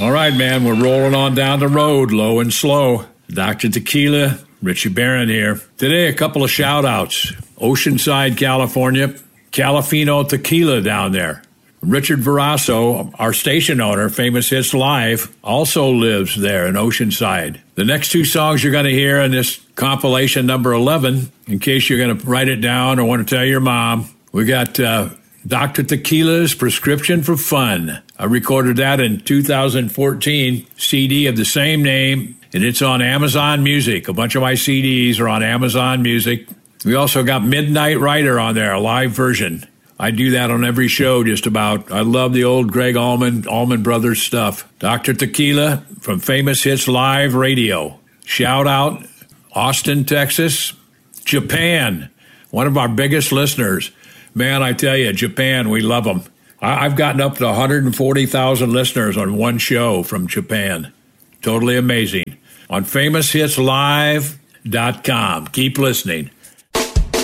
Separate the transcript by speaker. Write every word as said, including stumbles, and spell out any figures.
Speaker 1: All right, man, we're rolling on down the road, low and slow. Doctor Tequila, Richie Barron here. Today, a couple of shout-outs. Oceanside, California, Califino Tequila down there. Richard Verasso, our station owner, Famous Hits Live, also lives there in Oceanside. The next two songs you're going to hear in this compilation number eleven, in case you're going to write it down or want to tell your mom, we got uh, Doctor Tequila's Prescription for Fun. I recorded that in two thousand fourteen, C D of the same name, and it's on Amazon Music. A bunch of my C Ds are on Amazon Music. We also got Midnight Rider on there, a live version. I do that on every show just about. I love the old Greg Allman, Allman Brothers stuff. Doctor Tequila from Famous Hits Live Radio. Shout out Austin, Texas. Japan, one of our biggest listeners. Man, I tell you, Japan, we love them. I've gotten up to one hundred forty thousand listeners on one show from Japan. Totally amazing. On famous hits live dot com. Keep listening.